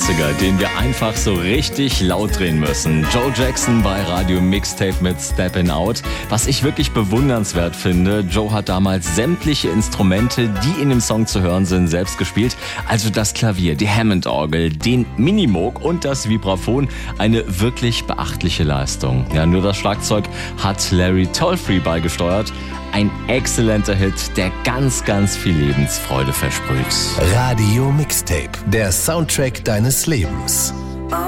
Klassiker, den wir einfach so richtig laut drehen müssen. Joe Jackson bei Radio Mixtape mit Steppin' Out. Was ich wirklich bewundernswert finde, Joe hat damals sämtliche Instrumente, die in dem Song zu hören sind, selbst gespielt. Also das Klavier, die Hammond-Orgel, den Minimoog und das Vibraphon. Eine wirklich beachtliche Leistung. Ja, nur das Schlagzeug hat Larry Tolfree beigesteuert. Ein exzellenter Hit, der ganz, ganz viel Lebensfreude versprüht. Radio Mixtape, der Soundtrack deines Lebens.